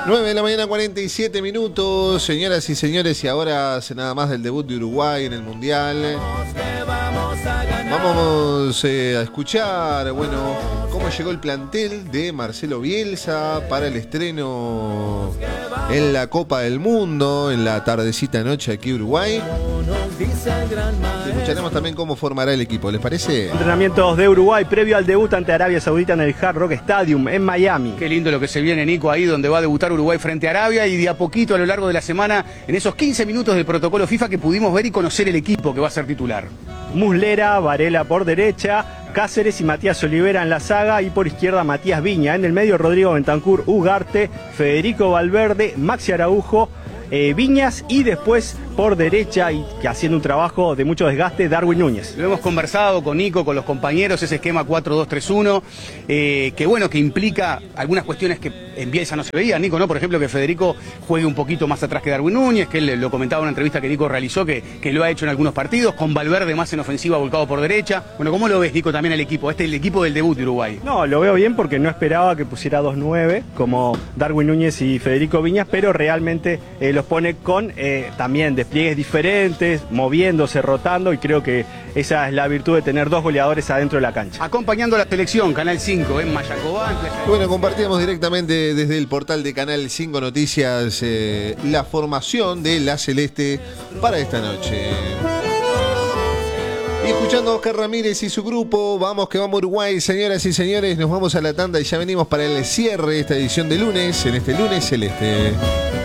9 de la mañana, 47 minutos, señoras y señores, y ahora hace nada más del debut de Uruguay en el Mundial. Vamos a escuchar, bueno, cómo llegó el plantel de Marcelo Bielsa para el estreno en la Copa del Mundo, en la tardecita noche aquí en Uruguay. Escucharemos también cómo formará el equipo, ¿les parece? Entrenamientos de Uruguay previo al debut ante Arabia Saudita en el Hard Rock Stadium en Miami. Qué lindo lo que se viene, Nico, ahí donde va a debutar Uruguay frente a Arabia, y de a poquito a lo largo de la semana, en esos 15 minutos del protocolo FIFA, que pudimos ver y conocer el equipo que va a ser titular. Muslera, Varela por derecha, Cáceres y Matías Olivera en la saga, y por izquierda Matías Viña. En el medio Rodrigo Bentancur, Ugarte, Federico Valverde, Maxi Araujo, Viñas, y después por derecha, y que haciendo un trabajo de mucho desgaste, Darwin Núñez. Lo hemos conversado con Nico, con los compañeros, ese esquema 4-2-3-1, que bueno, que implica algunas cuestiones que en Bielsa no se veían, Nico, ¿no? Por ejemplo, que Federico juegue un poquito más atrás que Darwin Núñez, que él lo comentaba en una entrevista que Nico realizó, que lo ha hecho en algunos partidos, con Valverde más en ofensiva, volcado por derecha. Bueno, ¿cómo lo ves, Nico, también el equipo? Este es el equipo del debut de Uruguay. No, lo veo bien porque no esperaba que pusiera 2-9 como Darwin Núñez y Federico Viñas, pero realmente los pone con también despliegues diferentes, moviéndose, rotando, y creo que esa es la virtud de tener dos goleadores adentro de la cancha. Acompañando a la selección, Canal 5, en Mayacobán. Bueno, compartíamos directamente desde el portal de Canal 5 Noticias la formación de la Celeste para esta noche. Y escuchando a Oscar Ramírez y su grupo, vamos que vamos Uruguay, señoras y señores, nos vamos a la tanda y ya venimos para el cierre de esta edición de lunes, en este lunes celeste.